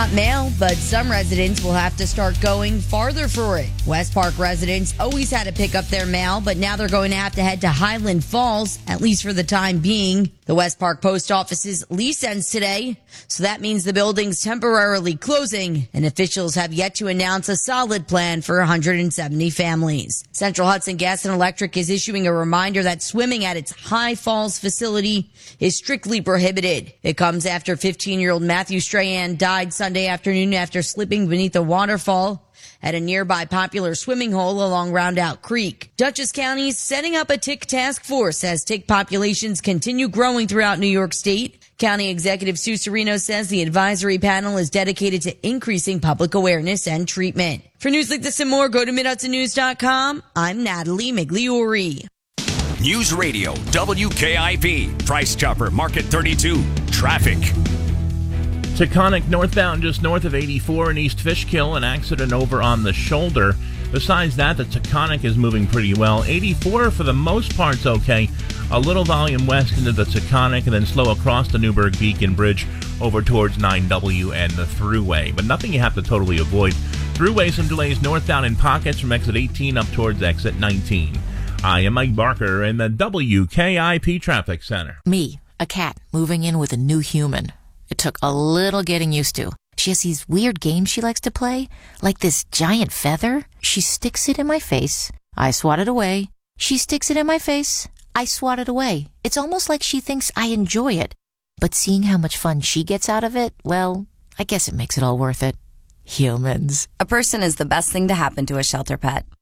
got mail, but some residents will have to start going farther for it. West Park residents always had to pick up their mail, but now they're going to have to head to Highland Falls, at least for the time being. The West Park Post Office's lease ends today, so that means the building's temporarily closing, and officials have yet to announce a solid plan for 170 families. Central Hudson Gas and Electric is issuing a reminder that swimming at its High Falls facility is strictly prohibited. It comes after 15-year-old Matthew Strahan died Sunday afternoon after slipping beneath a waterfall at a nearby popular swimming hole along Roundout Creek. Dutchess County is setting up a tick task force as tick populations continue growing throughout New York State. County Executive Sue Serino says the advisory panel is dedicated to increasing public awareness and treatment. For news like this and more, go to MidHudsonNews.com. I'm Natalie Migliori. News Radio WKIP, Price Chopper, Market 32, traffic. Taconic northbound just north of 84 in East Fishkill, an accident over on the shoulder. Besides that, the Taconic is moving pretty well. 84 for the most part's okay. A little volume west into the Taconic and then slow across the Newburgh Beacon Bridge over towards 9W and the Thruway. But nothing you have to totally avoid. Thruway, some delays northbound in pockets from exit 18 up towards exit 19. I am Mike Barker in the WKIP Traffic Center. Me, a cat, moving in with a new human. It took a little getting used to. She has these weird games she likes to play, like this giant feather. She sticks it in my face. I swat it away. She sticks it in my face. I swat it away. It's almost like she thinks I enjoy it. But seeing how much fun she gets out of it, well, I guess it makes it all worth it. Humans. A person is the best thing to happen to a shelter pet.